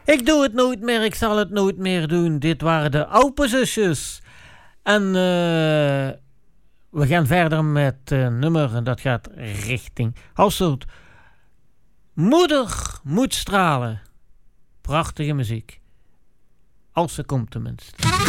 Ik doe het nooit meer, ik zal het nooit meer doen. Dit waren de Alpenzusjes. En we gaan verder met een nummer en dat gaat richting Hasselt. Moeder moet stralen. Prachtige muziek. Als ze komt tenminste.